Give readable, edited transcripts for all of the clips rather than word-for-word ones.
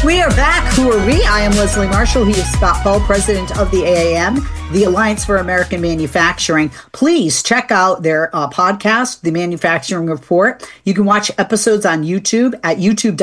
We are back. Who are we? I am Leslie Marshall. He is Scott Paul, president of the AAM, the Alliance for American Manufacturing. Please check out their podcast, The Manufacturing Report. You can watch episodes on YouTube at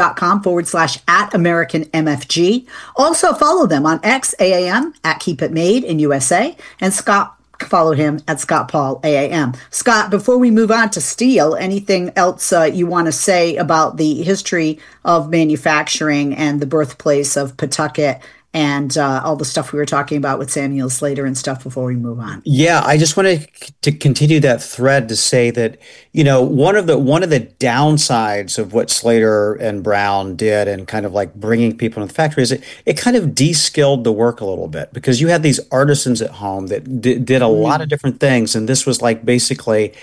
youtube.com/@AmericanMFG. Also follow them on X, AAM, at Keep It Made in USA, and Scott. Follow him at Scott Paul AAM. Scott, before we move on to steel, anything else you want to say about the history of manufacturing and the birthplace of Pawtucket and all the stuff we were talking about with Samuel Slater and stuff before we move on? Yeah, I just wanted to continue that thread to say that, you know, one of the downsides of what Slater and Brown did and kind of like bringing people into the factory is it kind of de-skilled the work a little bit, because you had these artisans at home that did a lot of different things, and this was like basically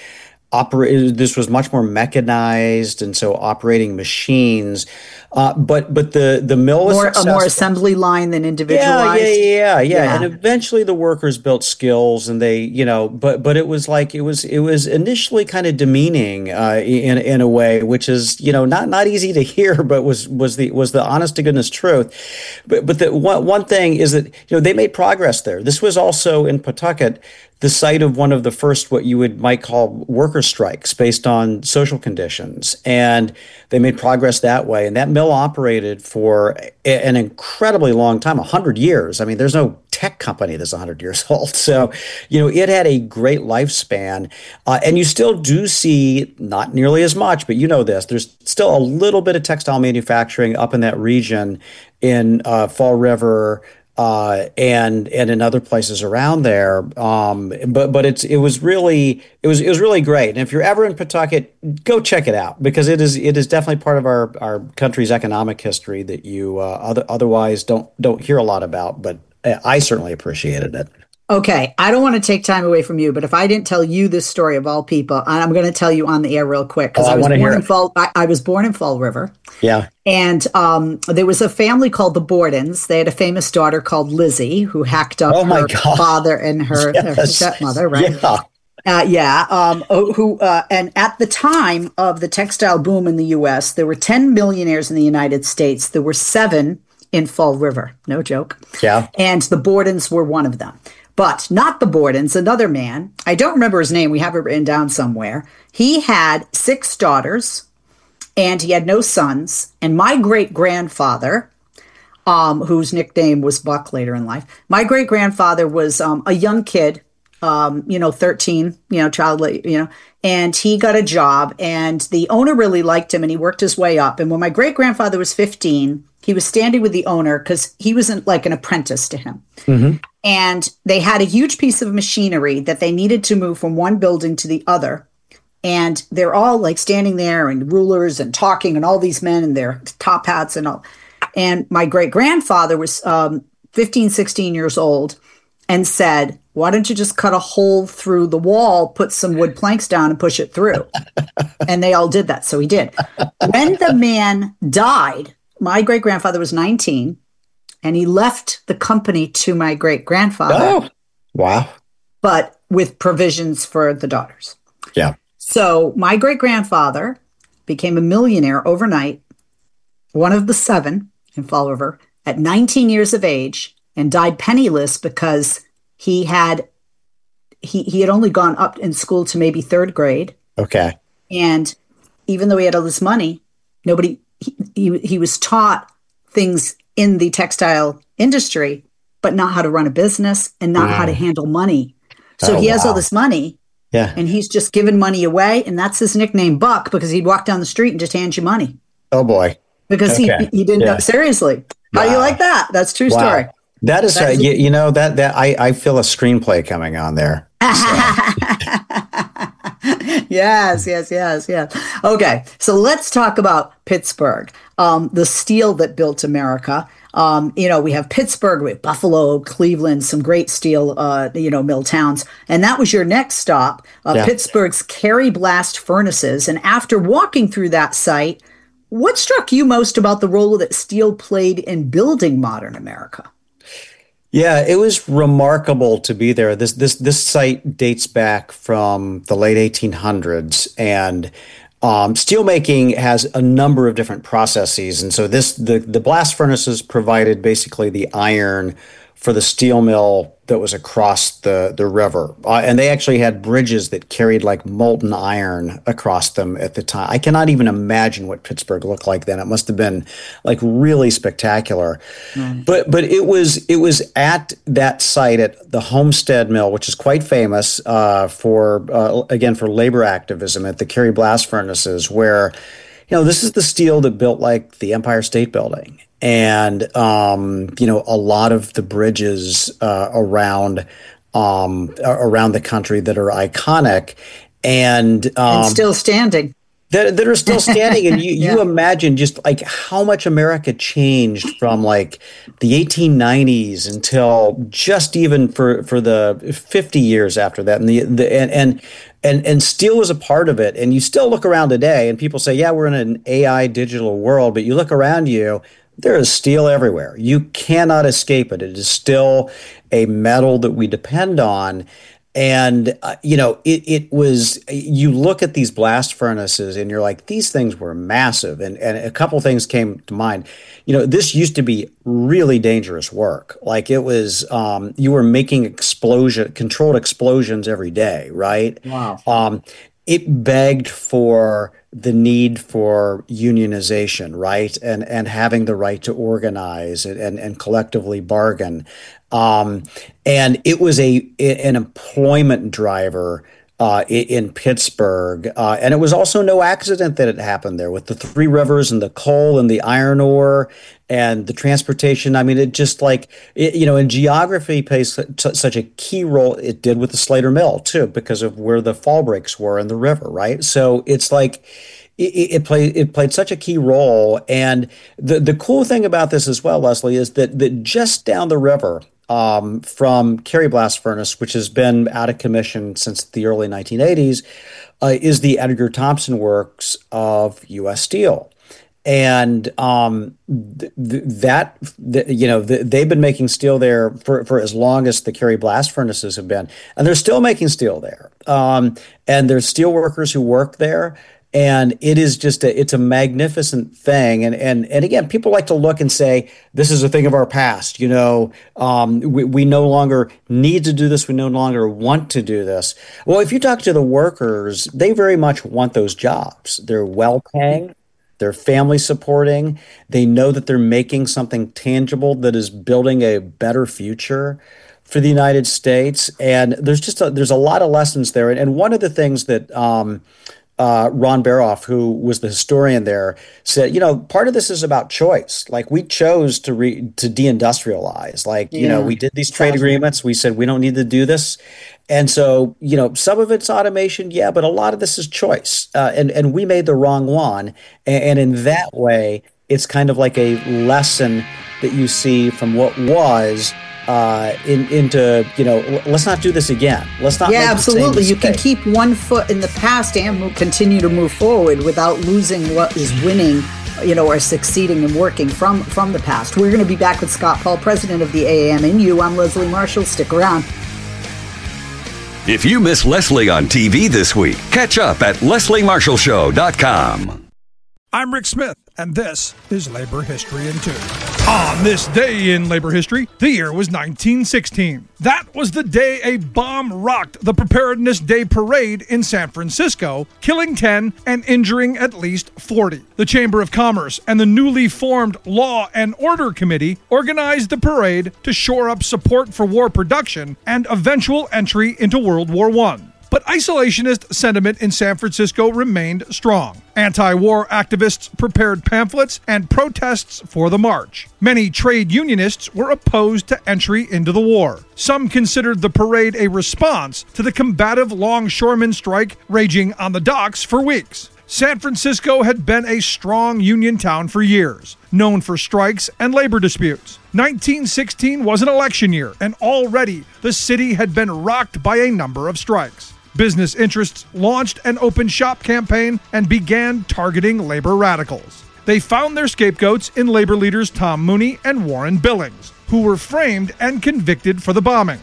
this was much more mechanized, and so operating machines. But the mill was a more assembly line than individualized. Yeah. And eventually the workers built skills, and they, you know, but it was like it was initially kind of demeaning in a way, which is, you know, not easy to hear, but was the honest to goodness truth. But the one thing is that, you know, they made progress there. This was also in Pawtucket the site of one of the first what you might call worker strikes based on social conditions, and they made progress that way. And that mill operated for an incredibly long time, 100 years. I mean, there's no tech company that's 100 years old. So, you know, it had a great lifespan. And you still do see, not nearly as much, but you know this, there's still a little bit of textile manufacturing up in that region in Fall River, and in other places around there, but it was really great. And if you're ever in Pawtucket, go check it out, because it is definitely part of our country's economic history that you otherwise don't hear a lot about. But I certainly appreciated it. Okay, I don't want to take time away from you, but if I didn't tell you this story of all people, I'm going to tell you on the air real quick, because I was born in Fall River. Yeah. And there was a family called the Bordens. They had a famous daughter called Lizzie, who hacked up her father and her stepmother, right? Yeah. And at the time of the textile boom in the U.S., there were 10 millionaires in the United States. There were 7 in Fall River. No joke. Yeah. And the Bordens were one of them. But not the Bordens, another man. I don't remember his name. We have it written down somewhere. He had 6 daughters, and he had no sons. And my great-grandfather, whose nickname was Buck later in life, my great-grandfather was a young kid, 13, child, and he got a job, and the owner really liked him, and he worked his way up. And when my great-grandfather was 15, he was standing with the owner because he wasn't like an apprentice to him. Mm-hmm. And they had a huge piece of machinery that they needed to move from one building to the other. And they're all like standing there and rulers and talking, and all these men in their top hats and all. And my great-grandfather was 15, 16 years old and said, why don't you just cut a hole through the wall, put some wood planks down and push it through? And they all did that. So he did. When the man died, my great-grandfather was 19, and he left the company to my great-grandfather. Oh, wow. But with provisions for the daughters. Yeah. So my great-grandfather became a millionaire overnight, one of the 7 in Fall River, at 19 years of age, and died penniless because he had only gone up in school to maybe 3rd grade. Okay. And even though he had all this money, he was taught things in the textile industry, but not how to run a business and not how to handle money. So he has all this money. Yeah. And he's just giving money away. And that's his nickname, Buck, because he'd walk down the street and just hand you money. Oh, boy. Because he didn't know. Seriously. How do you like that? That's a true story. That is, that I feel a screenplay coming on there. Yes. Okay, so let's talk about Pittsburgh, the steel that built America. We have Pittsburgh, we have Buffalo, Cleveland, some great steel, mill towns. And that was your next stop, Pittsburgh's Cary Blast Furnaces. And after walking through that site, what struck you most about the role that steel played in building modern America? Yeah, it was remarkable to be there. This site dates back from the late 1800s, and Steelmaking has a number of different processes, and so the blast furnaces provided basically the iron for the steel mill that was across the river, and they actually had bridges that carried like molten iron across them at the time. I cannot even imagine what Pittsburgh looked like then. It must have been like really spectacular. But it was at that site at the Homestead Mill, which is quite famous for labor activism at the Cary blast furnaces, where this is the steel that built like the Empire State Building and a lot of the bridges around the country that are iconic and still standing. That are still standing, and you imagine just like how much America changed from like the 1890s until just even for the 50 years after that, and steel was a part of it. And you still look around today, and people say, "Yeah, we're in an AI digital world," but you look around you. There is steel everywhere. You cannot escape it. It is still a metal that we depend on. And, it was, you look at these blast furnaces and you're like, these things were massive. And a couple things came to mind. This used to be really dangerous work. Like it was, you were making controlled explosions every day, right? Wow. It begged for the need for unionization, right? And having the right to organize and collectively bargain. And it was an employment driver in Pittsburgh. And it was also no accident that it happened there with the Three Rivers and the coal and the iron ore and the transportation. I mean, it just and geography plays such a key role. It did with the Slater Mill, too, because of where the fall breaks were in the river, right? So it's like it played such a key role. And the cool thing about this as well, Leslie, is that just down the river, from Cary Blast Furnace, which has been out of commission since the early 1980s, is the Edgar Thomson Works of U.S. Steel. And they've been making steel there for as long as the Cary Blast Furnaces have been. And they're still making steel there. And there's steel workers who work there. And it is just it's a magnificent thing. And again, people like to look and say, this is a thing of our past. We no longer need to do this. We no longer want to do this. Well, if you talk to the workers, they very much want those jobs. They're well paying. They're family supporting. They know that they're making something tangible that is building a better future for the United States. And there's a lot of lessons there. And one of the things that Ron Baroff, who was the historian there, said, part of this is about choice. Like we chose to deindustrialize. Like, we did these trade agreements. We said we don't need to do this. And so, some of it's automation, yeah, but a lot of this is choice. And we made the wrong one. And in that way, it's kind of like a lesson that you see from what was into let's not do this again. Let's not. Yeah, absolutely. You can keep one foot in the past and continue to move forward without losing what is winning, or succeeding and working from the past. We're going to be back with Scott Paul, president of the AAM&U. I'm Leslie Marshall. Stick around. If you miss Leslie on TV this week, catch up at lesliemarshallshow.com. I'm Rick Smith, and this is Labor History in 2. On this day in labor history, the year was 1916. That was the day a bomb rocked the Preparedness Day Parade in San Francisco, killing 10 and injuring at least 40. The Chamber of Commerce and the newly formed Law and Order Committee organized the parade to shore up support for war production and eventual entry into World War I. But isolationist sentiment in San Francisco remained strong. Anti-war activists prepared pamphlets and protests for the march. Many trade unionists were opposed to entry into the war. Some considered the parade a response to the combative longshoremen strike raging on the docks for weeks. San Francisco had been a strong union town for years, known for strikes and labor disputes. 1916 was an election year, and already the city had been rocked by a number of strikes. Business interests launched an open shop campaign and began targeting labor radicals. They found their scapegoats in labor leaders Tom Mooney and Warren Billings, who were framed and convicted for the bombings.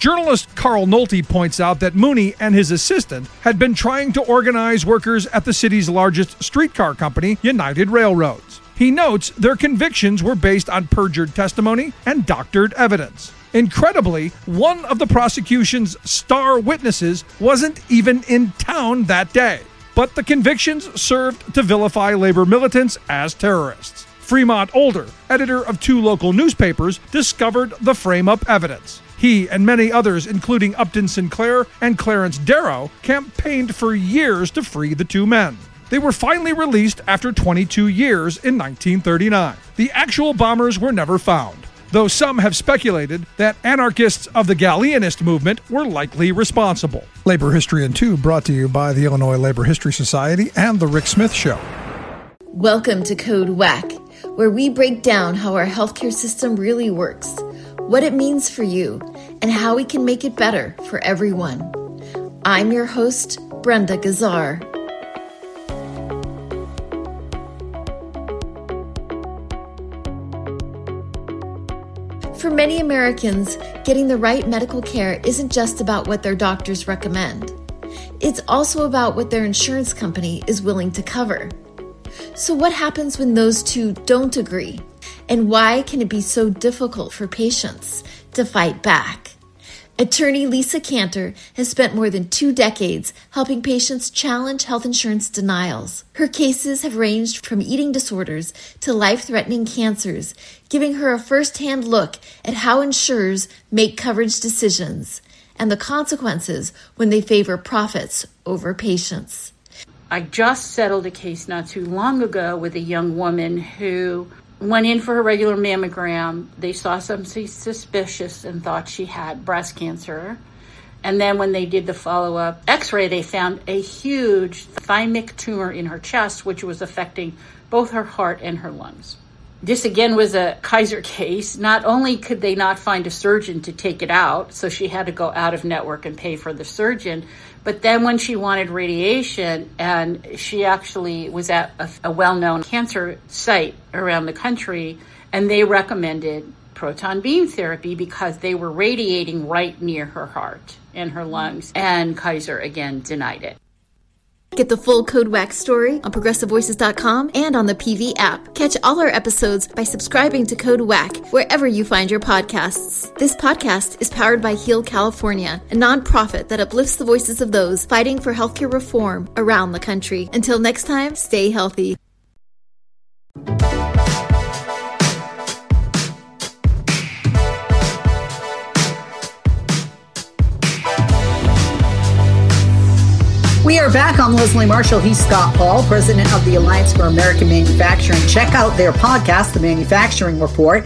Journalist Carl Nolte points out that Mooney and his assistant had been trying to organize workers at the city's largest streetcar company, United Railroads. He notes their convictions were based on perjured testimony and doctored evidence. Incredibly, one of the prosecution's star witnesses wasn't even in town that day. But the convictions served to vilify labor militants as terrorists. Fremont Older, editor of 2 local newspapers, discovered the frame-up evidence. He and many others, including Upton Sinclair and Clarence Darrow, campaigned for years to free the 2 men. They were finally released after 22 years in 1939. The actual bombers were never found, though some have speculated that anarchists of the Galleanist movement were likely responsible. Labor History in 2 brought to you by the Illinois Labor History Society and The Rick Smith Show. Welcome to Code WAC, where we break down how our healthcare system really works, what it means for you, and how we can make it better for everyone. I'm your host, Brenda Gazzar. For many Americans, getting the right medical care isn't just about what their doctors recommend. It's also about what their insurance company is willing to cover. So what happens when those two don't agree? And why can it be so difficult for patients to fight back? Attorney Lisa Cantor has spent more than 2 decades helping patients challenge health insurance denials. Her cases have ranged from eating disorders to life-threatening cancers, giving her a first-hand look at how insurers make coverage decisions and the consequences when they favor profits over patients. I just settled a case not too long ago with a young woman who went in for her regular mammogram. They saw something suspicious and thought she had breast cancer. And then when they did the follow-up x-ray, they found a huge thymic tumor in her chest, which was affecting both her heart and her lungs. This again was a Kaiser case. Not only could they not find a surgeon to take it out, so she had to go out of network and pay for the surgeon, but then when she wanted radiation, and she actually was at a well-known cancer site around the country, and they recommended proton beam therapy because they were radiating right near her heart and her lungs, and Kaiser again denied it. Get the full Code WAC story on ProgressiveVoices.com and on the PV app. Catch all our episodes by subscribing to Code WAC wherever you find your podcasts. This podcast is powered by Heal California, a nonprofit that uplifts the voices of those fighting for healthcare reform around the country. Until next time, stay healthy. We are back. I'm Leslie Marshall. He's Scott Paul, president of the Alliance for American Manufacturing. Check out their podcast, The Manufacturing Report.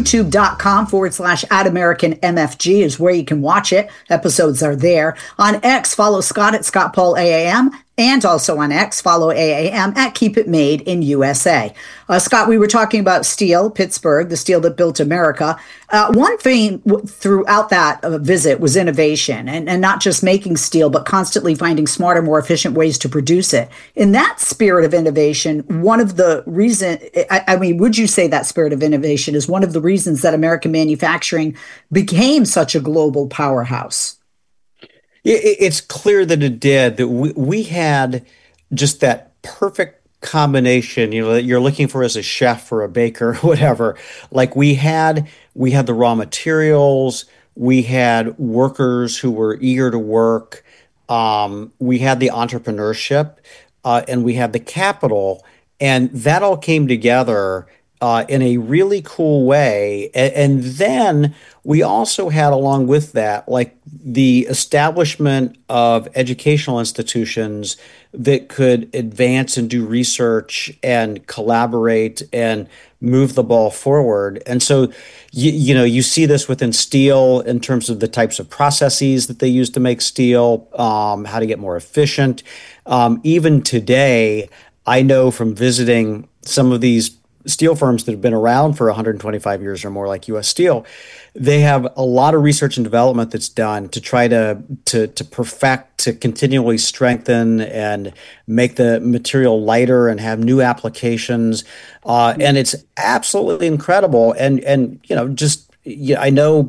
YouTube.com/@AmericanMFG is where you can watch it. Episodes are there. On X, follow Scott at Scott Paul AAM. And also on X, follow AAM at Keep It Made in USA. Scott, we were talking about steel, Pittsburgh, the steel that built America. One thing throughout that visit was innovation, and not just making steel, but constantly finding smarter, more efficient ways to produce it. In that spirit of innovation, one of the reasons, would you say that spirit of innovation is one of the reasons that American manufacturing became such a global powerhouse? It's clear that it did, that we had just that perfect combination, that you're looking for as a chef or a baker, whatever. Like we had the raw materials, we had workers who were eager to work, we had the entrepreneurship, and we had the capital, and that all came together in a really cool way. And then we also had, along with that, like the establishment of educational institutions that could advance and do research and collaborate and move the ball forward. And so, you see this within steel in terms of the types of processes that they use to make steel, how to get more efficient. Even today, I know from visiting some of these steel firms that have been around for 125 years or more, like U.S. Steel, they have a lot of research and development that's done to try to perfect, to continually strengthen and make the material lighter and have new applications. And it's absolutely incredible. And I know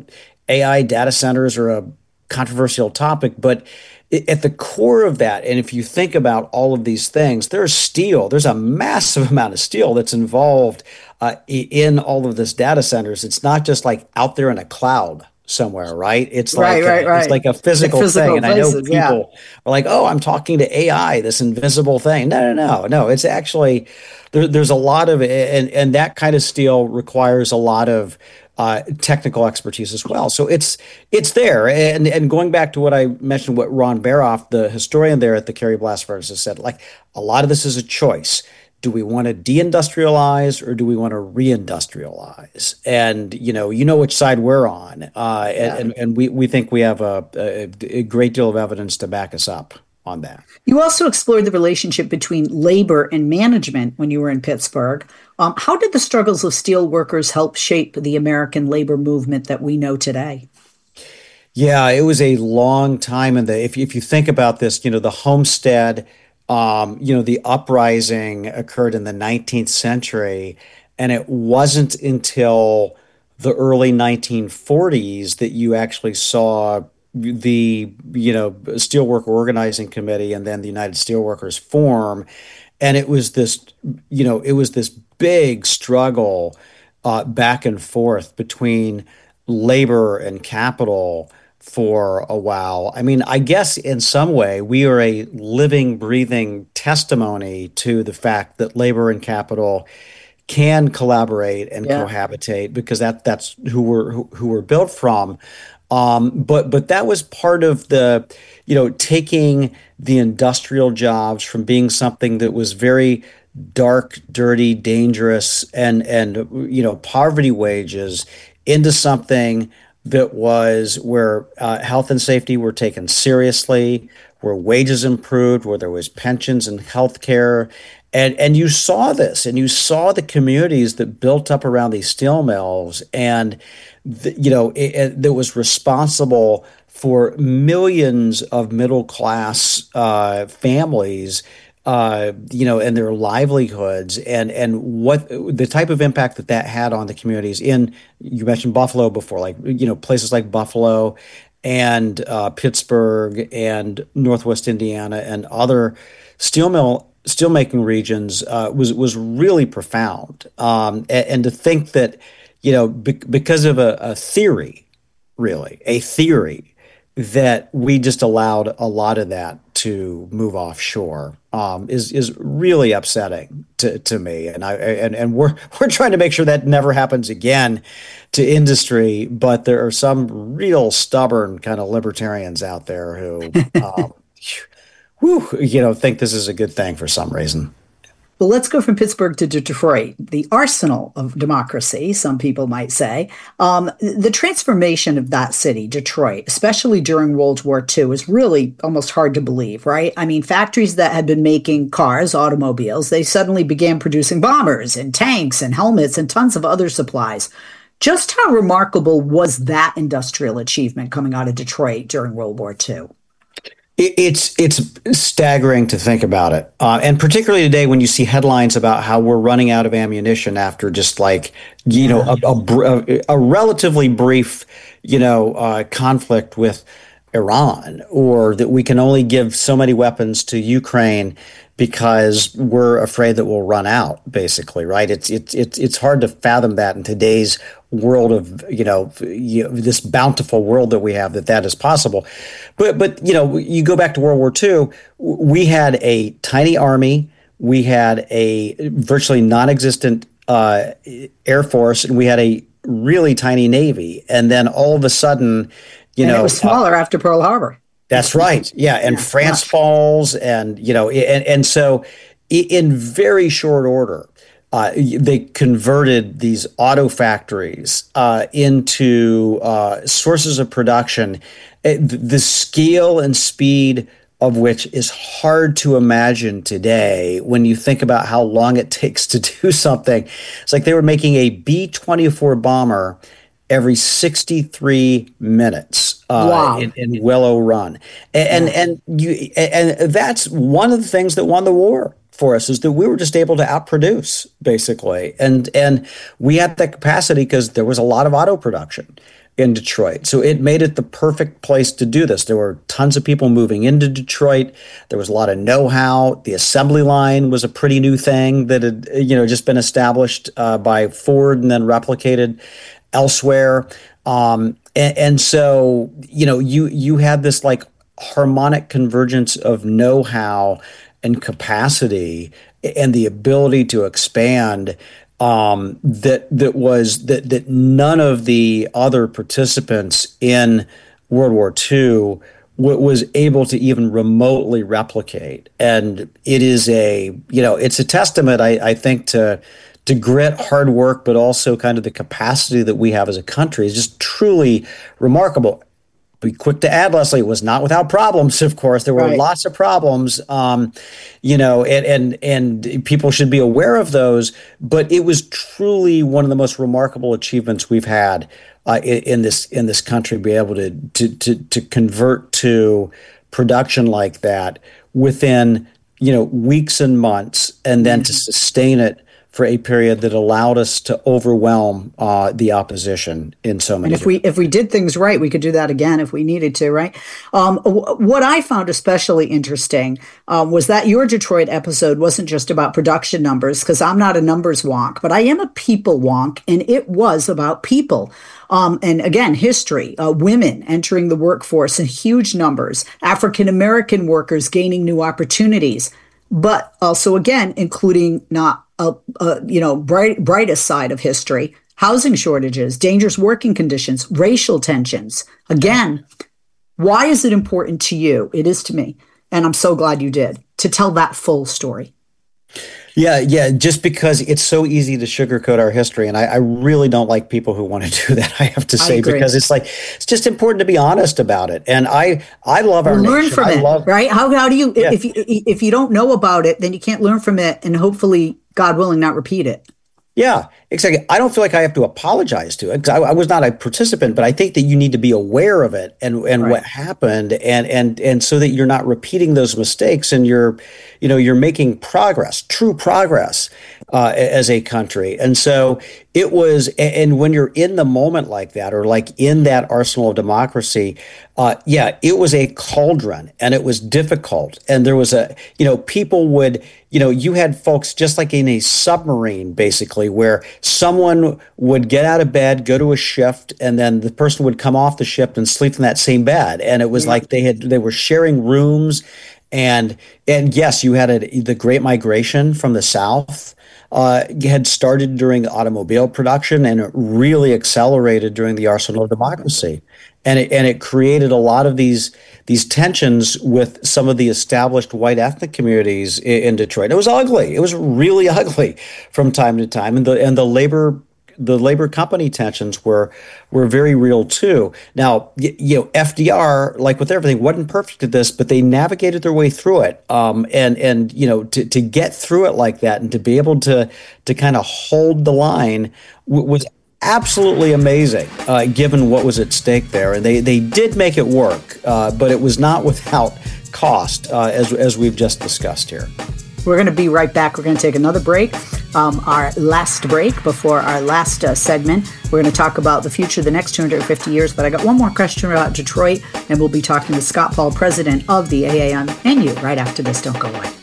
AI data centers are a controversial topic, but at the core of that, and if you think about all of these things, there's steel. There's a massive amount of steel that's involved in all of this data centers. It's not just like out there in a cloud somewhere, right? It's like it's like a physical thing. And I know people are like, "Oh, I'm talking to AI, this invisible thing." No. It's actually there's a lot of it, and that kind of steel requires a lot of technical expertise as well. So it's there. And going back to what I mentioned, what Ron Baroff, the historian there at the Cary blast furnaces, said, like, a lot of this is a choice. Do we want to deindustrialize or do we want to reindustrialize? And you know which side we're on, and we think we have a great deal of evidence to back us up on that. You also explored the relationship between labor and management when you were in Pittsburgh. How did the struggles of steel workers help shape the American labor movement that we know today? Yeah, it was a long time, and if you think about this, the Homestead. The uprising occurred in the 19th century, and it wasn't until the early 1940s that you actually saw the Steelworker Organizing Committee and then the United Steelworkers form, and it was this big struggle back and forth between labor and capital for a while. I mean, I guess in some way we are a living, breathing testimony to the fact that labor and capital can collaborate and cohabitate, because that's who we're built from. But that was part of the, taking the industrial jobs from being something that was very dark, dirty, dangerous, and poverty wages into something that was where health and safety were taken seriously, where wages improved, where there was pensions and health care. And you saw this, and you saw the communities that built up around these steel mills, and that was responsible for millions of middle class families, and their livelihoods, and what the type of impact that had on the communities. You mentioned Buffalo before, like places like Buffalo and Pittsburgh and Northwest Indiana and other steelmaking regions was really profound. And to think that because of a theory that we just allowed a lot of that to move offshore is really upsetting to me, and we're trying to make sure that never happens again to industry. But there are some real stubborn kind of libertarians out there who, think this is a good thing for some reason. Well, let's go from Pittsburgh to Detroit, the arsenal of democracy, some people might say. The transformation of that city, Detroit, especially during World War II, is really almost hard to believe, right? I mean, factories that had been making cars, automobiles, they suddenly began producing bombers and tanks and helmets and tons of other supplies. Just how remarkable was that industrial achievement coming out of Detroit during World War II? It's staggering to think about it, and particularly today when you see headlines about how we're running out of ammunition after just like a relatively brief conflict with Iran, or that we can only give so many weapons to Ukraine because we're afraid that we'll run out, basically, right? It's hard to fathom that in today's world of this bountiful world that we have, that is possible. But you go back to World War II, we had a tiny army, we had a virtually non-existent Air Force, and we had a really tiny Navy, and then all of a sudden, it was smaller after Pearl Harbor. That's right. Yeah. And France falls, and so in very short order, they converted these auto factories into sources of production, the scale and speed of which is hard to imagine today when you think about how long it takes to do something. It's like they were making a B-24 bomber every 63 minutes in Willow Run. And that's one of the things that won the war for us, is that we were just able to outproduce, basically. And we had that capacity because there was a lot of auto production. in Detroit. So it made it the perfect place to do this. There were tons of people moving into Detroit. There was a lot of know-how. The assembly line was a pretty new thing that had, just been established by Ford and then replicated elsewhere. And so, you had this like harmonic convergence of know-how and capacity and the ability to expand that none of the other participants in World War II was able to even remotely replicate. And it is it's a testament, I think, to grit, hard work, but also kind of the capacity that we have as a country is just truly remarkable. Be quick to add, Leslie, it was not without problems, of course. There were lots of problems, and people should be aware of those. But it was truly one of the most remarkable achievements we've had in this country, be able to convert to production like that within weeks and months, and then to sustain it for a period that allowed us to overwhelm the opposition in so many. And if we did things right, we could do that again if we needed to, right? What I found especially interesting was that your Detroit episode wasn't just about production numbers, because I'm not a numbers wonk, but I am a people wonk, and it was about people. And again, history, women entering the workforce in huge numbers, African-American workers gaining new opportunities, but also, again, including not brightest side of history, housing shortages, dangerous working conditions, racial tensions. Again, why is it important to you? It is to me, and I'm so glad you did, to tell that full story. Yeah, just because it's so easy to sugarcoat our history, and I really don't like people who want to do that, I have to say, because it's just important to be honest about it. And I love our nation. Learn from it, right? How do you, if you don't know about it, then you can't learn from it, and hopefully, God willing, not repeat it. Yeah, exactly. I don't feel like I have to apologize to it, because I was not a participant, but I think that you need to be aware of it and what happened, and so that you're not repeating those mistakes, and you're making progress, true progress as a country. And so it was, and when you're in the moment like that, or like in that arsenal of democracy, it was a cauldron, and it was difficult. And there was people would, you had folks just like in a submarine, basically, where someone would get out of bed, go to a shift, and then the person would come off the shift and sleep in that same bed. And it was like they were sharing rooms. And yes, you had the Great Migration from the South had started during automobile production, and it really accelerated during the arsenal of democracy. And it created a lot of these tensions with some of the established white ethnic communities in Detroit. It was ugly. It was really ugly from time to time. And the labor company tensions were very real too. Now, FDR, like with everything, wasn't perfect at this, but they navigated their way through it. To get through it like that, and to be able to kind of hold the line was absolutely amazing, given what was at stake there. And they did make it work, but it was not without cost, as we've just discussed here. We're going to be right back. We're going to take another break, our last break before our last segment. We're going to talk about the future of the next 250 years, but I got one more question about Detroit, and we'll be talking to Scott Paul, president of the AAMNU, right after this. Don't go away.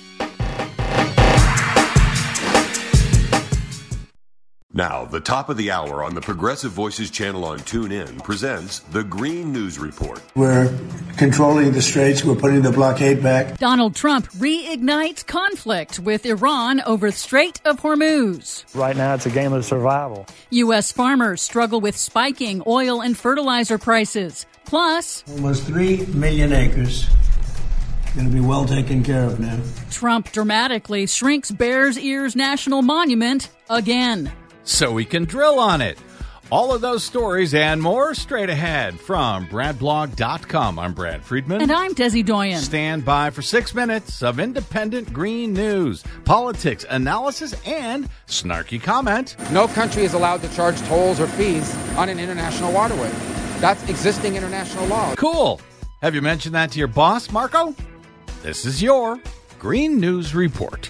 Now, the top of the hour on the Progressive Voices channel on TuneIn presents the Green News Report. We're controlling the straits. We're putting the blockade back. Donald Trump reignites conflict with Iran over Strait of Hormuz. Right now, it's a game of survival. U.S. farmers struggle with spiking oil and fertilizer prices. Plus, almost 3 million acres going to be well taken care of now. Trump dramatically shrinks Bears Ears National Monument again, so we can drill on it. All of those stories and more straight ahead from BradBlog.com. I'm Brad Friedman. And I'm Desi Doyen. Stand by for 6 minutes of independent green news, politics, analysis, and snarky comment. No country is allowed to charge tolls or fees on an international waterway. That's existing international law. Cool. Have you mentioned that to your boss, Marco? This is your Green News Report.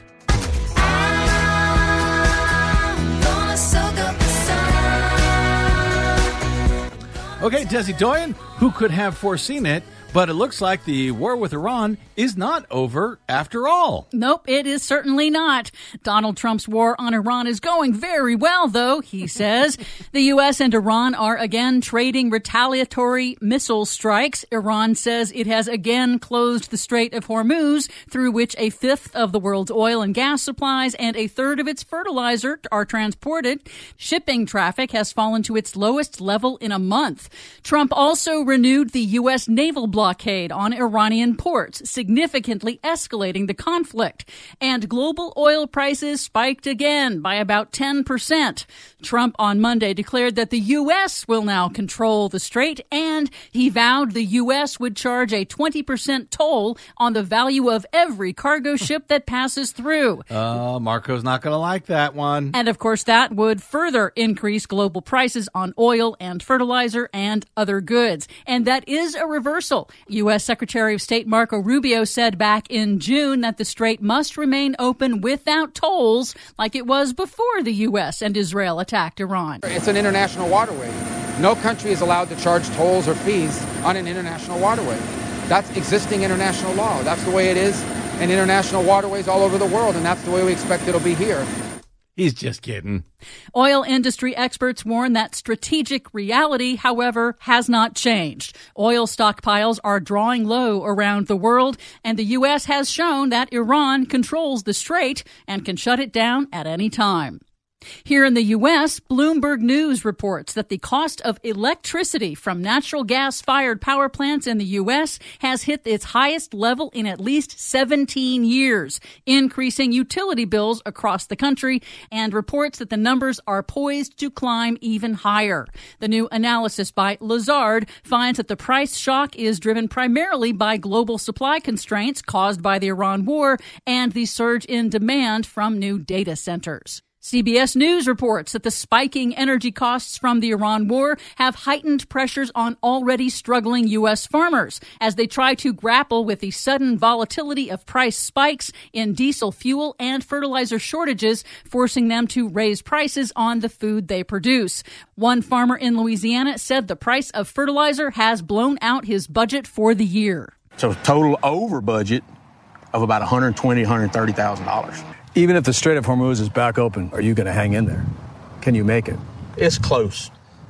Okay, Desi Doyen, who could have foreseen it? But it looks like the war with Iran is not over after all. Nope, it is certainly not. Donald Trump's war on Iran is going very well, though, he says. The U.S. and Iran are again trading retaliatory missile strikes. Iran says it has again closed the Strait of Hormuz, through which a fifth of the world's oil and gas supplies and a third of its fertilizer are transported. Shipping traffic has fallen to its lowest level in a month. Trump also renewed the U.S. naval blockade on Iranian ports, significantly escalating the conflict. And global oil prices spiked again by about 10%. Trump on Monday declared that the U.S. will now control the strait, and he vowed the U.S. would charge a 20% toll on the value of every cargo ship that passes through. Marco's not going to like that one. And of course, that would further increase global prices on oil and fertilizer and other goods. And that is a reversal. U.S. Secretary of State Marco Rubio said back in June that the strait must remain open without tolls like it was before the U.S. and Israel attacked Iran. It's an international waterway. No country is allowed to charge tolls or fees on an international waterway. That's existing international law. That's the way it is in international waterways all over the world, and that's the way we expect it'll be here. He's just kidding. Oil industry experts warn that strategic reality, however, has not changed. Oil stockpiles are drawing low around the world, and the U.S. has shown that Iran controls the strait and can shut it down at any time. Here in the U.S., Bloomberg News reports that the cost of electricity from natural gas-fired power plants in the U.S. has hit its highest level in at least 17 years, increasing utility bills across the country, and reports that the numbers are poised to climb even higher. The new analysis by Lazard finds that the price shock is driven primarily by global supply constraints caused by the Iran war and the surge in demand from new data centers. CBS News reports that the spiking energy costs from the Iran war have heightened pressures on already struggling U.S. farmers as they try to grapple with the sudden volatility of price spikes in diesel fuel and fertilizer shortages, forcing them to raise prices on the food they produce. One farmer in Louisiana said the price of fertilizer has blown out his budget for the year. So total over budget of about $120,000, $130,000. Even if the Strait of Hormuz is back open, are you going to hang in there? Can you make it? It's close.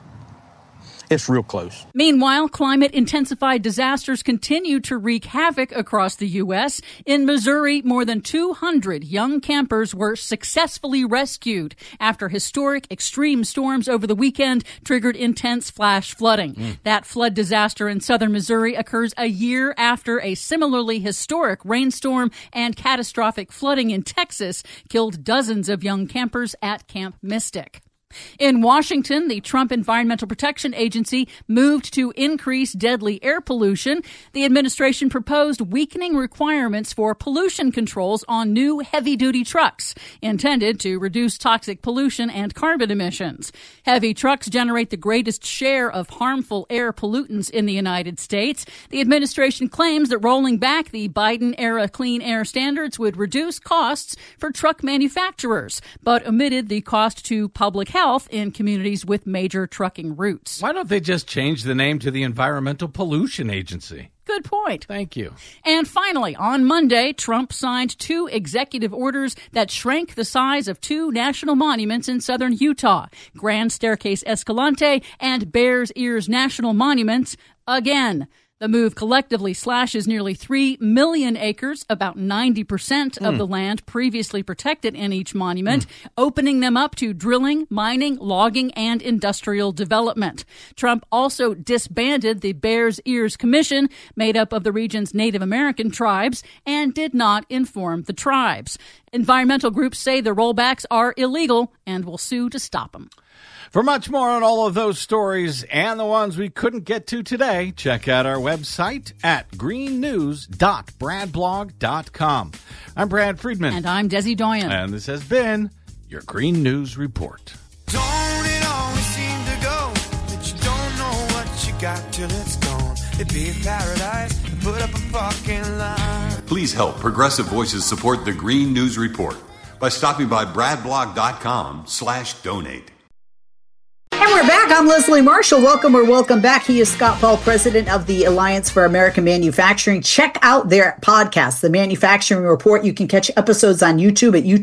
It's real close. Meanwhile, climate-intensified disasters continue to wreak havoc across the U.S. In Missouri, more than 200 young campers were successfully rescued after historic extreme storms over the weekend triggered intense flash flooding. That flood disaster in southern Missouri occurs a year after a similarly historic rainstorm and catastrophic flooding in Texas killed dozens of young campers at Camp Mystic. In Washington, the Trump Environmental Protection Agency moved to increase deadly air pollution. The administration proposed weakening requirements for pollution controls on new heavy-duty trucks, intended to reduce toxic pollution and carbon emissions. Heavy trucks generate the greatest share of harmful air pollutants in the United States. The administration claims that rolling back the Biden-era clean air standards would reduce costs for truck manufacturers, but omitted the cost to public health in communities with major trucking routes. Why don't they just change the name to the Environmental Pollution Agency? Good point. Thank you. And finally, on Monday, Trump signed 2 executive orders that shrank the size of 2 national monuments in southern Utah, Grand Staircase Escalante and Bears Ears National Monuments, again. The move collectively slashes nearly 3 million acres, about 90% of the land previously protected in each monument, opening them up to drilling, mining, logging, and industrial development. Trump also disbanded the Bears Ears Commission, made up of the region's Native American tribes, and did not inform the tribes. Environmental groups say the rollbacks are illegal and will sue to stop them. For much more on all of those stories and the ones we couldn't get to today, check out our website at greennews.bradblog.com. I'm Brad Friedman. And I'm Desi Doyen. And this has been your Green News Report. Don't it always seem to go that you don't know what you got till it's gone? It'd be a paradise to put up a fucking line. Please help Progressive Voices support the Green News Report by stopping by bradblog.com/donate. And We're back. I'm Leslie Marshall. Welcome or welcome back. He is Scott Paul, president of the Alliance for American Manufacturing. Check out their podcast, The Manufacturing Report. You can catch episodes on YouTube at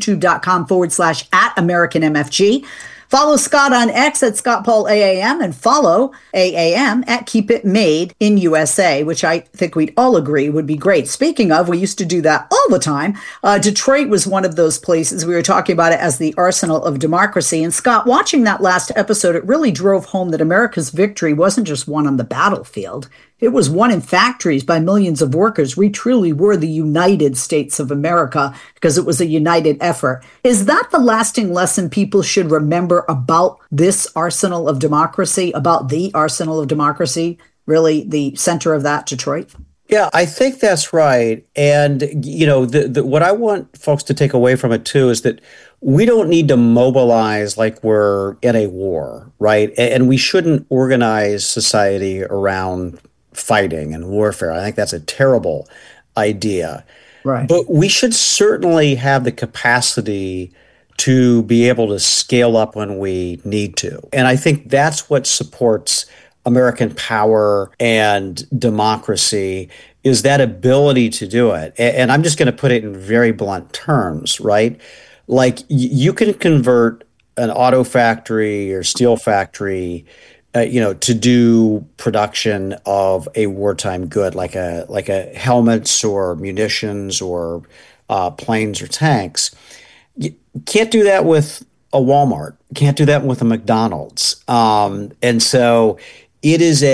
youtube.com/@AmericanMFG. Follow Scott on X at Scott Paul AAM and follow AAM at Keep It Made in USA, which I think we'd all agree would be great. Speaking of, we used to do that all the time. Detroit was one of those places. We were talking about it as the arsenal of democracy. And Scott, watching that last episode, it really drove home that America's victory wasn't just won on the battlefield. It was won in factories by millions of workers. We truly were the United States of America because it was a united effort. Is that the lasting lesson people should remember about this arsenal of democracy, about the arsenal of democracy, really the center of that, Detroit? Yeah, I think that's right. And, you know, what I want folks to take away from it, too, is that we don't need to mobilize like we're in a war, right? And we shouldn't organize society around fighting and warfare. I think that's a terrible idea. Right. But we should certainly have the capacity to be able to scale up when we need to. And I think that's what supports American power and democracy, is that ability to do it. And I'm just going to put it in very blunt terms, right? Like you can convert an auto factory or steel factory to do production of a wartime good, like a helmets or munitions or planes or tanks. You can't do that with a Walmart. Can't do that with a McDonald's. And so it is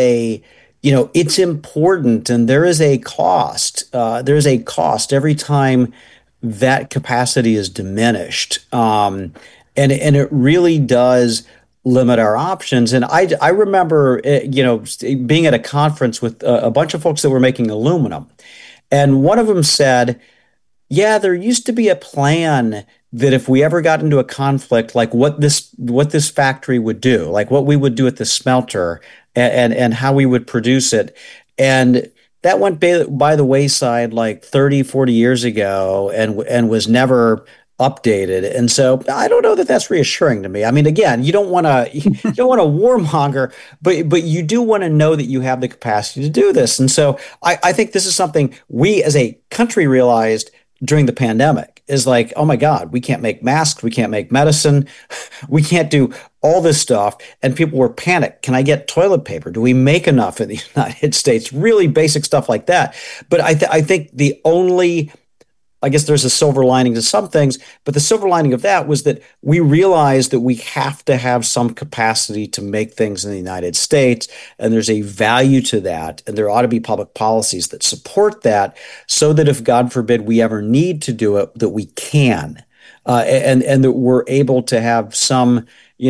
it's important, and there is a cost. There's a cost every time that capacity is diminished, and it really does limit our options. And I remember, being at a conference with a bunch of folks that were making aluminum. And one of them said, yeah, there used to be a plan that if we ever got into a conflict, like what this factory would do, like what we would do at the smelter and how we would produce it. And that went by the wayside like 30, 40 years ago and was never updated. And so I don't know that that's reassuring to me. I mean, again, you don't want to warmonger, but you do want to know that you have the capacity to do this. And so I think this is something we as a country realized during the pandemic, is like, oh my God, we can't make masks, we can't make medicine, we can't do all this stuff. And people were panicked. Can I get toilet paper? Do we make enough in the United States? Really basic stuff like that. But I think I guess there's a silver lining to some things, but the silver lining of that was that we realized that we have to have some capacity to make things in the United States, and there's a value to that, and there ought to be public policies that support that, so that if, God forbid, we ever need to do it, that we can, and that we're able to have some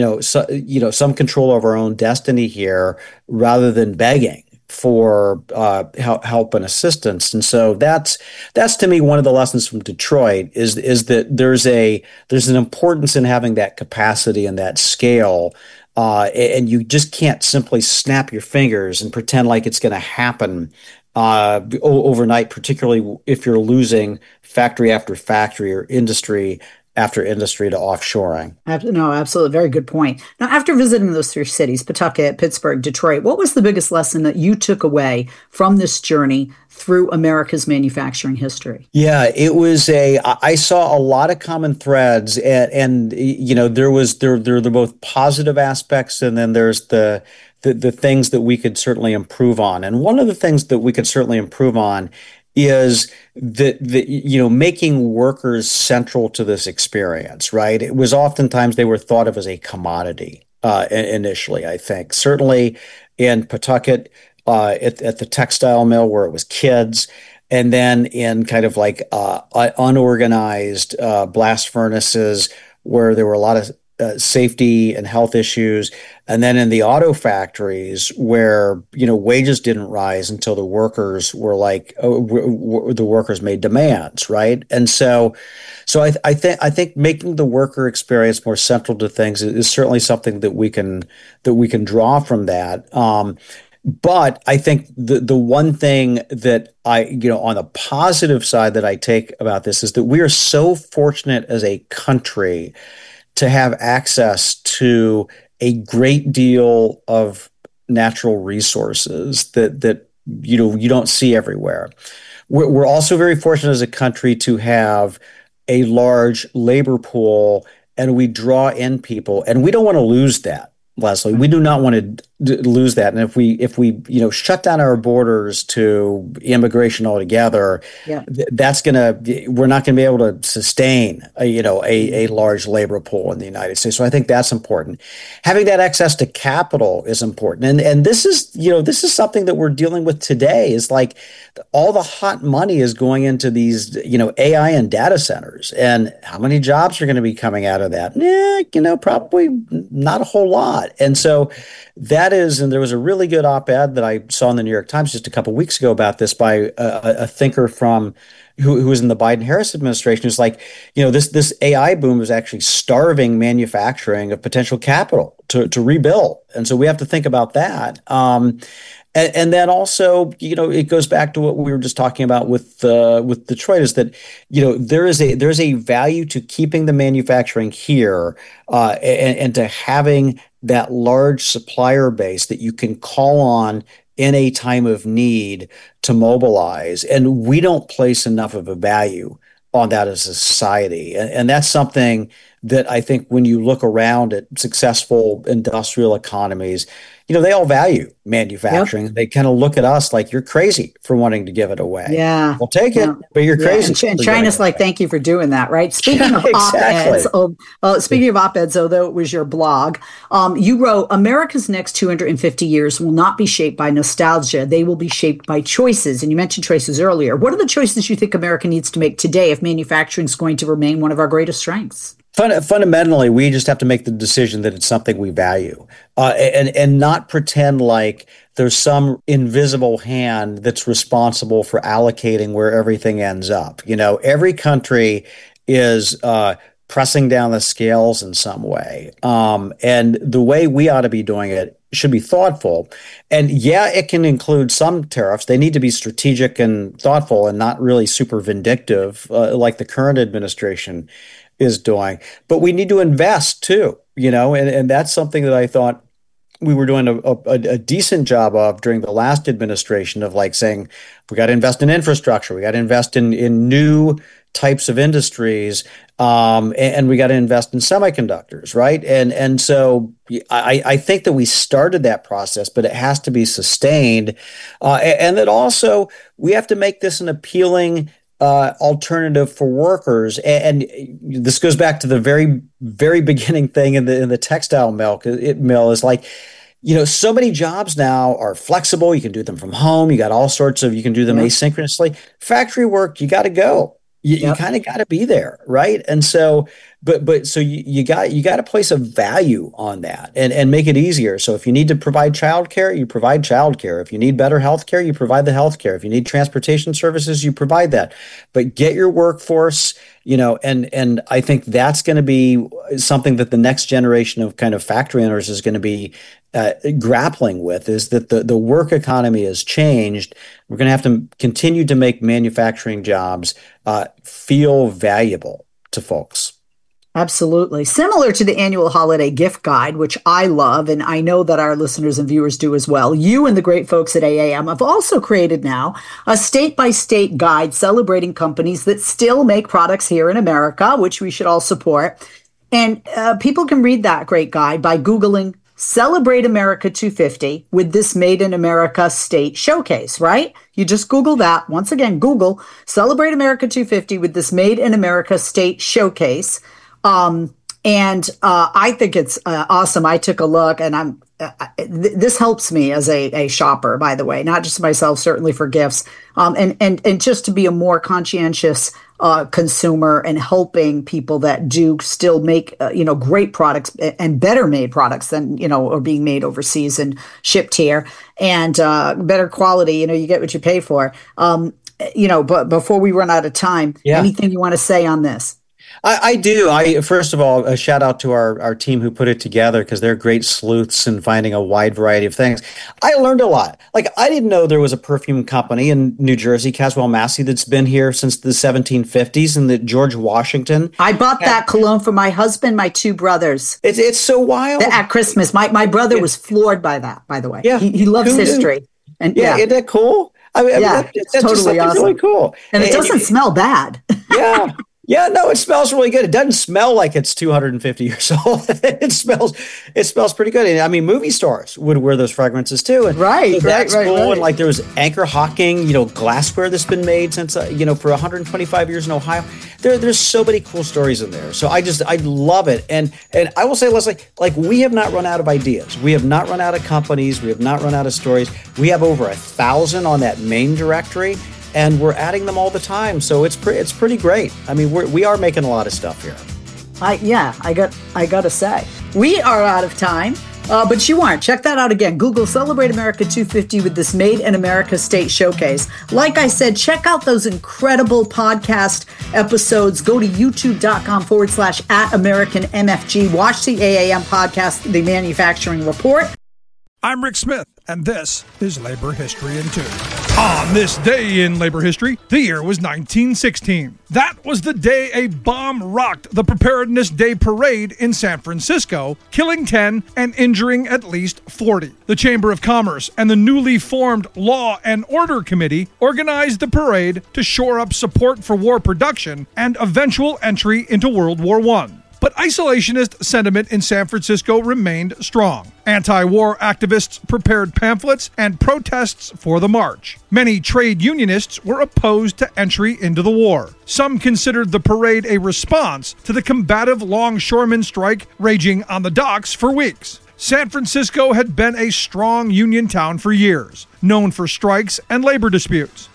control of our own destiny here, rather than begging for help and assistance. And so that's to me one of the lessons from Detroit is that there's an importance in having that capacity and that scale, and you just can't simply snap your fingers and pretend like it's going to happen overnight, particularly if you're losing factory after factory or industry after industry to offshoring. No, absolutely. Very good point. Now, after visiting those three cities, Pawtucket, Pittsburgh, Detroit, what was the biggest lesson that you took away from this journey through America's manufacturing history? Yeah, it was I saw a lot of common threads, and there are both positive aspects, and then there's the things that we could certainly improve on. And one of the things that we could certainly improve on is that making workers central to this experience, right? It was oftentimes they were thought of as a commodity initially, I think. Certainly in Pawtucket, at the textile mill where it was kids, and then in kind of like unorganized blast furnaces where there were a lot of safety and health issues, and then in the auto factories where wages didn't rise until the workers were like the workers made demands, right? And so I think making the worker experience more central to things is certainly something that we can draw from that. But I think the one thing that on the positive side that I take about this is that we are so fortunate as a country to have access to a great deal of natural resources that you don't see everywhere. We're also very fortunate as a country to have a large labor pool, and we draw in people, and we don't want to lose that, Leslie. We do not want to lose that. And if we shut down our borders to immigration altogether, we're not going to be able to sustain a large labor pool in the United States. So I think that's important. Having that access to capital is important. And this is something that we're dealing with today, is like all the hot money is going into these, AI and data centers. And how many jobs are going to be coming out of that? Probably not a whole lot. And so and there was a really good op-ed that I saw in the New York Times just a couple of weeks ago about this by a thinker who was in the Biden-Harris administration, who's like, this AI boom is actually starving manufacturing of potential capital to rebuild. And so we have to think about that. And then also, it goes back to what we were just talking about with Detroit, is that, there's a value to keeping the manufacturing here and to having that large supplier base that you can call on in a time of need to mobilize. And we don't place enough of a value on that as a society. And that's something that I think when you look around at successful industrial economies, they all value manufacturing. Yep. They kind of look at us like, you're crazy for wanting to give it away. Yeah. We'll take it, but you're crazy. And China's like, thank you for doing that, right? Speaking of op-eds, although it was your blog, you wrote, America's next 250 years will not be shaped by nostalgia. They will be shaped by choices. And you mentioned choices earlier. What are the choices you think America needs to make today if manufacturing is going to remain one of our greatest strengths? Fundamentally, we just have to make the decision that it's something we value, and not pretend like there's some invisible hand that's responsible for allocating where everything ends up. Every country is pressing down the scales in some way, and the way we ought to be doing it should be thoughtful. And it can include some tariffs. They need to be strategic and thoughtful, and not really super vindictive like the current administration is doing. But we need to invest too, and that's something that I thought we were doing a decent job of during the last administration, of like saying, we got to invest in infrastructure, we got to invest in new types of industries, and we got to invest in semiconductors, right? And so I think that we started that process, but it has to be sustained, and that also we have to make this an appealing alternative for workers. And this goes back to the very, very beginning thing in the textile mill is like, so many jobs now are flexible. You can do them from home. You got all sorts of, you can do them asynchronously. Factory work, you got to go. You kind of got to be there, right? And so, so you got to place a value on that and make it easier. So if you need to provide childcare, you provide childcare. If you need better healthcare, you provide the healthcare. If you need transportation services, you provide that. But get your workforce, and I think that's going to be something that the next generation of kind of factory owners is going to be grappling with, is that the work economy has changed. We're going to have to continue to make manufacturing jobs feel valuable to folks. Absolutely. Similar to the annual holiday gift guide, which I love, and I know that our listeners and viewers do as well, you and the great folks at AAM have also created now a state-by-state guide celebrating companies that still make products here in America, which we should all support. And people can read that great guide by Googling Celebrate America 250 with this Made in America state showcase, right? You just Google that. Once again, Google Celebrate America 250 with this Made in America state showcase. And I think it's awesome. I took a look, and this helps me as a shopper, by the way, not just myself, certainly for gifts, and just to be a more conscientious consumer and helping people that do still make great products and better made products than are being made overseas and shipped here, and better quality. You get what you pay for. But before we run out of time, anything you want to say on this? I do. First of all, a shout out to our team who put it together, because they're great sleuths in finding a wide variety of things. I learned a lot. Like, I didn't know there was a perfume company in New Jersey, Caswell Massey, that's been here since the 1750s, and that George Washington. I bought that cologne for my husband, my two brothers. It's so wild. At Christmas. My brother was floored by that, by the way. Yeah. He loves history. And isn't that cool? It's totally awesome. Really cool. And it doesn't smell bad. Yeah. Yeah, no, it smells really good. It doesn't smell like it's 250 years old. It smells pretty good. And I mean, movie stars would wear those fragrances too. And that's cool. And like, there was Anchor Hocking, glassware that's been made since for 125 years in Ohio. There's so many cool stories in there. So I love it. And I will say, Leslie, like, we have not run out of ideas. We have not run out of companies. We have not run out of stories. We have over 1,000 on that main directory, and we're adding them all the time. So it's pretty great. I mean, we are making a lot of stuff here. I got to say, we are out of time, but you aren't. Check that out again. Google Celebrate America 250 with this Made in America State Showcase. Like I said, check out those incredible podcast episodes. Go to youtube.com/@AmericanMFG. Watch the AAM podcast, The Manufacturing Report. I'm Rick Smith, and this is Labor History in 2. On this day in labor history, the year was 1916. That was the day a bomb rocked the Preparedness Day Parade in San Francisco, killing 10 and injuring at least 40. The Chamber of Commerce and the newly formed Law and Order Committee organized the parade to shore up support for war production and eventual entry into World War I. But isolationist sentiment in San Francisco remained strong. Anti-war activists prepared pamphlets and protests for the march. Many trade unionists were opposed to entry into the war. Some considered the parade a response to the combative longshoremen strike raging on the docks for weeks. San Francisco had been a strong union town for years, known for strikes and labor disputes.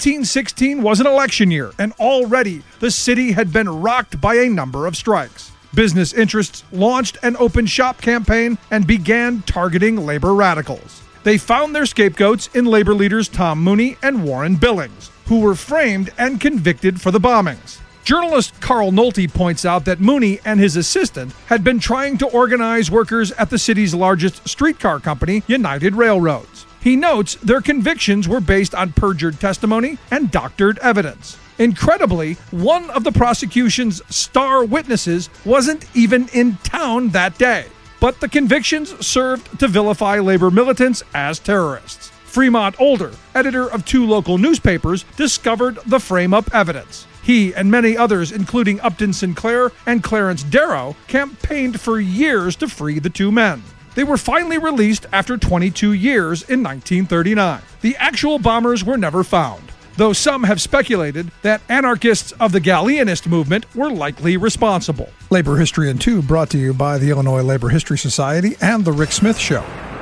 1916 was an election year, and already the city had been rocked by a number of strikes. Business interests launched an open shop campaign and began targeting labor radicals. They found their scapegoats in labor leaders Tom Mooney and Warren Billings, who were framed and convicted for the bombings. Journalist Carl Nolte points out that Mooney and his assistant had been trying to organize workers at the city's largest streetcar company, United Railroads. He notes their convictions were based on perjured testimony and doctored evidence. Incredibly, one of the prosecution's star witnesses wasn't even in town that day. But the convictions served to vilify labor militants as terrorists. Fremont Older, editor of 2 local newspapers, discovered the frame-up evidence. He and many others, including Upton Sinclair and Clarence Darrow, campaigned for years to free the 2 men. They were finally released after 22 years in 1939. The actual bombers were never found, though some have speculated that anarchists of the Galleanist movement were likely responsible. Labor History in 2 brought to you by the Illinois Labor History Society and The Rick Smith Show.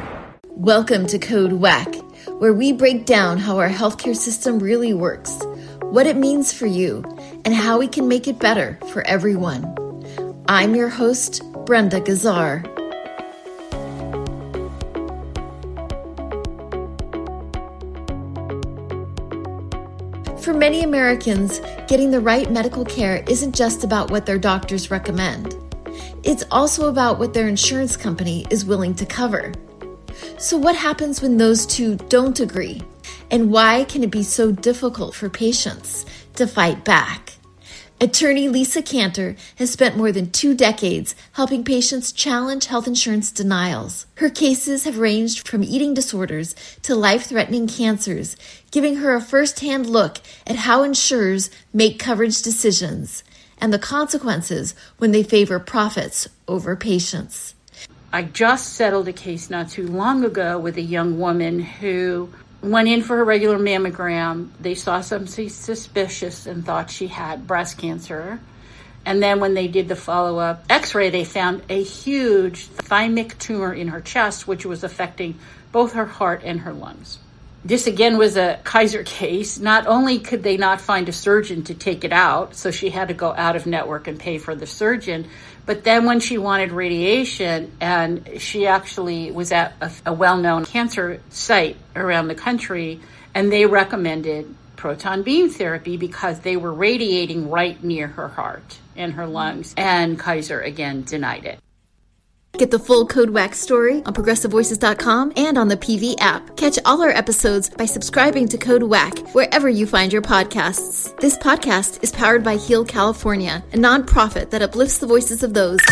Welcome to Code WAC, where we break down how our healthcare system really works, what it means for you, and how we can make it better for everyone. I'm your host, Brenda Gazzar. For many Americans, getting the right medical care isn't just about what their doctors recommend. It's also about what their insurance company is willing to cover. So what happens when those two don't agree? And why can it be so difficult for patients to fight back? Attorney Lisa Cantor has spent more than 2 decades helping patients challenge health insurance denials. Her cases have ranged from eating disorders to life-threatening cancers, giving her a first-hand look at how insurers make coverage decisions and the consequences when they favor profits over patients. I just settled a case not too long ago with a young woman who went in for her regular mammogram. They saw something suspicious and thought she had breast cancer. And then when they did the follow-up x-ray, they found a huge thymic tumor in her chest, which was affecting both her heart and her lungs. This again was a Kaiser case. Not only could they not find a surgeon to take it out, so she had to go out of network and pay for the surgeon, but then when she wanted radiation, and she actually was at a well-known cancer site around the country, and they recommended proton beam therapy because they were radiating right near her heart. in her lungs. And Kaiser, again, denied it. Get the full Code Wax story on ProgressiveVoices.com and on the PV app. Catch all our episodes by subscribing to Code WACK wherever you find your podcasts. This podcast is powered by Heal California, a nonprofit that uplifts the voices of those